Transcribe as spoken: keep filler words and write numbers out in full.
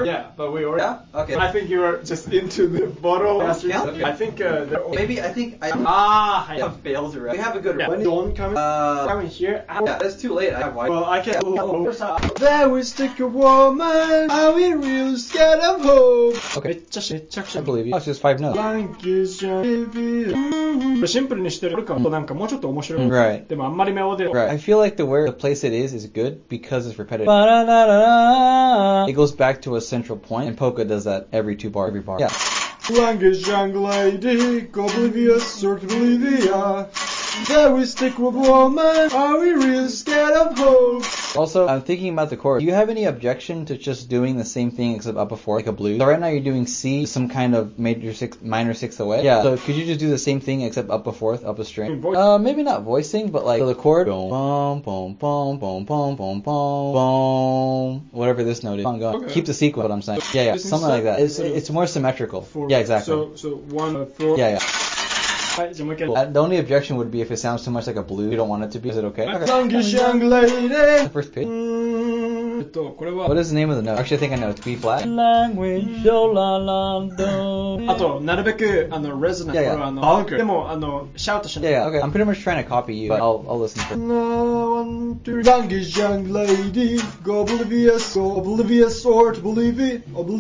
remember? Yeah, but we already. Yeah? Okay. I think you were just into the bottle. Yeah? Okay. I think. Uh, the, Maybe I think I ah, I have failed already. We have a good yeah. one. Don't come, Uh, coming here. yeah, that's too late. I have white. Well, I can. There was stick a woman. Are we real scared of hope? Okay. めっちゃし、めっちゃくち I ゃ。 believe you. Oh, it's just five notes. シンプルにしてるかも。なんかもうちょっと面白い。 Right. でもあんまりメロディー。 Right. I feel like the where the place it is is good because it's repetitive. It goes back to a central point, and polka does that every two bar, every bar. Yeah. Language young lady, oblivious, sort of Bolivia. There we stick with woman. Are we real scared of hope? Also, I'm thinking about the chord. Do you have any objection to just doing the same thing except up a four, like a blues? So right now you're doing C, some kind of major six, minor six away. Yeah. So could you just do the same thing except up a fourth, up a string? Uh, maybe not voicing, but like so the chord. Boom, boom, boom, boom, boom, boom, boom, boom. Whatever this note is. Go. Okay. Keep the sequence. What I'm saying. Yeah, yeah, something like that. It's it's more symmetrical. Four. Yeah, exactly. So so one uh, four. Yeah, yeah. はい、じゃあもう一回。 Uh, the only objection would be if it sounds too much like a blues. You don't want it to be. Is it okay? Okay. Language young lady. The first pitch. えっと、これは What is the name of the note? Actually, I think I know. It's B flat. Language, do la la do. あと、なるべく、あの、レズナ、 Yeah, yeah. これはあの、バウク。でも、あの、シャウトしない。 Yeah, yeah. Okay. I'm pretty much trying to copy you, but I'll I'll listen for. One, two, Language young lady, go oblivious, go oblivious, or to believe it, oblivious.